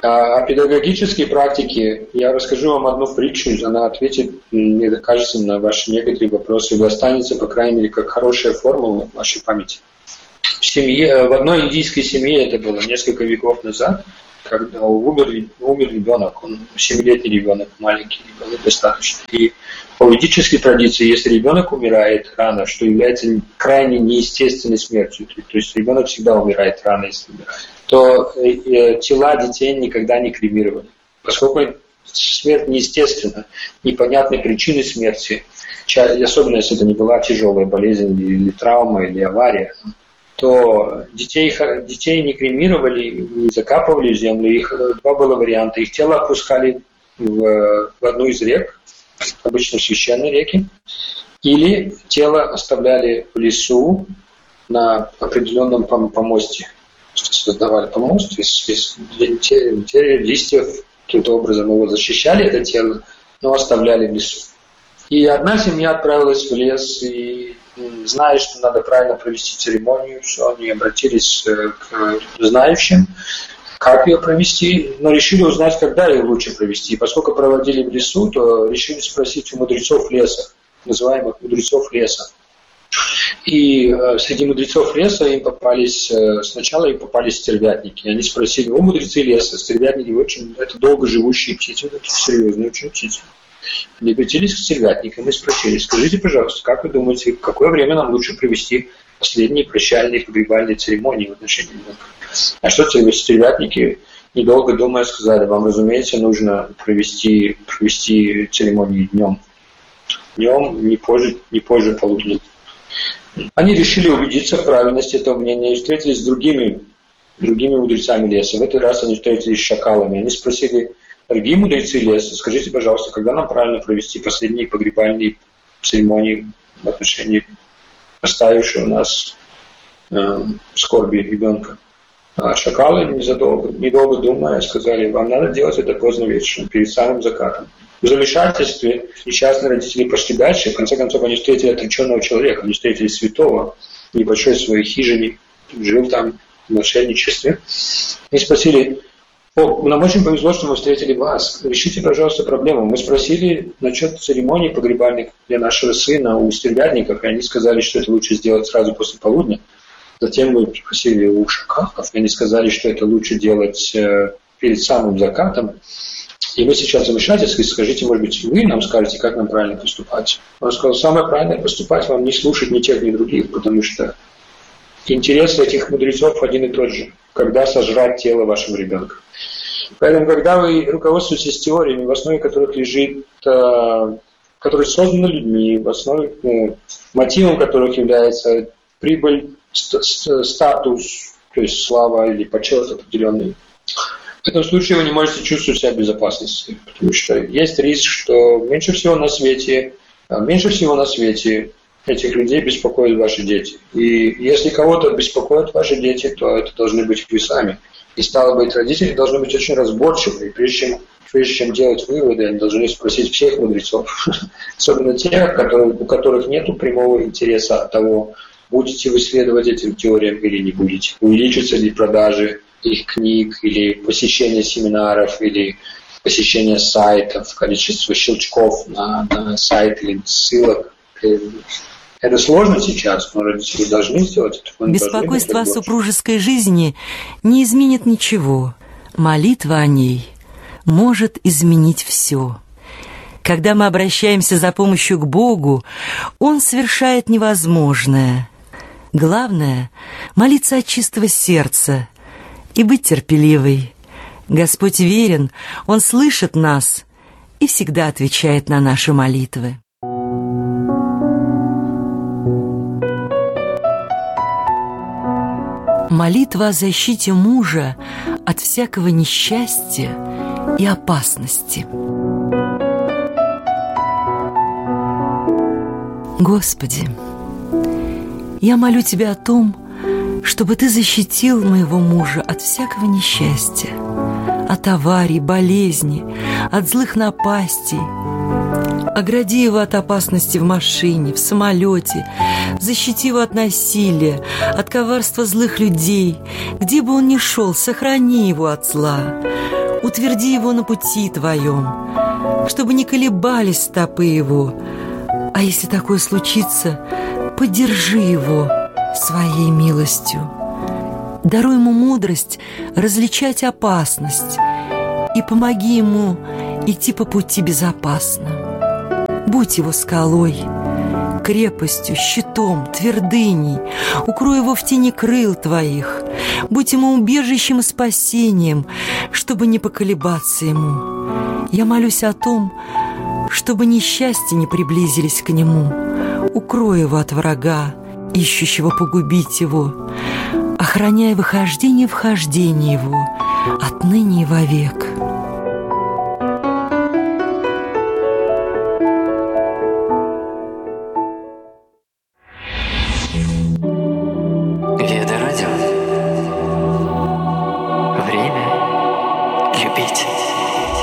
О педагогической практике я расскажу вам одну притчу, она ответит, мне кажется, на ваши некоторые вопросы, и останется, по крайней мере, как хорошая формула в вашей памяти. В одной индийской семье, это было несколько веков назад, когда умер ребенок, он 7-летний ребенок, маленький ребенок достаточно. И по ведической традиции, если ребенок умирает рано, что является крайне неестественной смертью, то есть ребенок всегда умирает рано, если умирает, то тела детей никогда не кремировали. Поскольку смерть неестественна, непонятной причины смерти, особенно если это не была тяжелая болезнь или травма, или авария, то детей не кремировали, не закапывали в землю. Их два было варианта. Их тело опускали в одну из рек, обычно священные реки, или тело оставляли в лесу на определенном помосте. Создавали помост из листьев, каким-то образом его защищали, это тело, но оставляли в лесу. И одна семья отправилась в лес, и зная, что надо правильно провести церемонию, все, они обратились к знающим, как ее провести, но решили узнать, когда ее лучше провести. И поскольку проводили в лесу, то решили спросить у мудрецов леса, называемых мудрецов леса. И среди мудрецов леса сначала им попались стервятники. Они спросили: о, мудрецы леса, стервятники это долго живущие птицы, это серьезные очень птицы. Они обратились к стервятникам и спросили: скажите, пожалуйста, как вы думаете, в какое время нам лучше провести последние прощальные погребальные церемонии в отношении ребенка? А что стервятники, недолго думая, сказали: вам, разумеется, нужно провести церемонии днем. Днем, не позже полудня. Они решили убедиться в правильности этого мнения и встретились с другими мудрецами леса. В этот раз они встретились с шакалами. Они спросили: дорогие мудрецы леса, скажите, пожалуйста, когда нам правильно провести последние погребальные церемонии в отношении оставившего нас скорби ребенка? А шакалы, недолго думая, сказали: вам надо делать это поздно вечером, перед самым закатом. В замешательстве несчастные родители пошли дальше. В конце концов, они встретили отреченного человека, они встретили святого в небольшой своей хижине, жил там в мошенничестве. И спросили: нам очень повезло, что мы встретили вас. Решите, пожалуйста, проблему. Мы спросили насчет церемонии погребальных для нашего сына у стервятников, и они сказали, что это лучше сделать сразу после полудня. Затем мы спросили у шакалов, и они сказали, что это лучше делать перед самым закатом. И мы сейчас в замешательстве, скажите, может быть, вы нам скажете, как нам правильно поступать. Он сказал: самое правильное поступать вам не слушать ни тех, ни других, потому что интерес этих мудрецов один и тот же. Когда сожрать тело вашего ребенка. Поэтому, когда вы руководствуетесь теориями, в основе которых лежит, которые созданы людьми, в основе мотивом которых является прибыль, статус, то есть слава или почет определенный, в этом случае вы не можете чувствовать себя в безопасности, потому что есть риск, что меньше всего на свете этих людей беспокоят ваши дети. И если кого-то беспокоят ваши дети, то это должны быть вы сами. И стало быть, родители должны быть очень разборчивы. И прежде чем делать выводы, они должны спросить всех мудрецов, особенно тех, у которых нет прямого интереса от того, будете вы следовать этим теориям или не будете. Увеличатся ли продажи их книг, или посещение семинаров, или посещение сайтов, количество щелчков на сайт или ссылок. Это сложно сейчас, но родители должны сделать это. Беспокойство о супружеской жизни не изменит ничего. Молитва о ней может изменить все. Когда мы обращаемся за помощью к Богу, Он совершает невозможное. Главное — молиться от чистого сердца и быть терпеливой. Господь верен, Он слышит нас и всегда отвечает на наши молитвы. Молитва о защите мужа от всякого несчастья и опасности. Господи, я молю Тебя о том, чтобы Ты защитил моего мужа от всякого несчастья, от аварий, болезней, от злых напастей. Огради его от опасности в машине, в самолете, защити его от насилия, от коварства злых людей. Где бы он ни шел, сохрани его от зла. утверди его на пути Твоем, чтобы не колебались стопы его. А если такое случится, поддержи его своей милостью. Даруй ему мудрость различать опасность и помоги ему идти по пути безопасно. Будь его скалой, крепостью, щитом, твердыней, укрой его в тени крыл Твоих, будь ему убежищем и спасением, чтобы не поколебаться ему. Я молюсь о том, чтобы несчастья не приблизились к нему. Укрой его от врага, ищущего погубить его, охраняя выхождение и вхождение его отныне и вовек. Веда Радио. Время любить.